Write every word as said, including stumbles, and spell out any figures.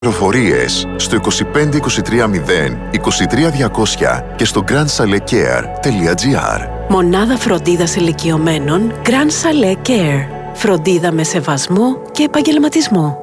Πληροφορίες στο είκοσι πέντε είκοσι τρία μηδέν είκοσι τρία διακόσια και στο grand chalet care τελεία gr. Μονάδα φροντίδας ηλικιωμένων Grand Chalet Care. Φροντίδα με σεβασμό και επαγγελματισμό.